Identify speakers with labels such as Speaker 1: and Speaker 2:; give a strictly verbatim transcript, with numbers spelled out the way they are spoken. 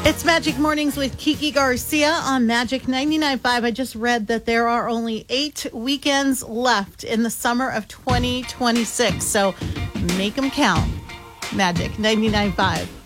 Speaker 1: It's Magic Mornings with Kiki Garcia on Magic ninety-nine point five. I just read that there are only eight weekends left in the summer of twenty twenty-six, so make them count. Magic ninety-nine point five.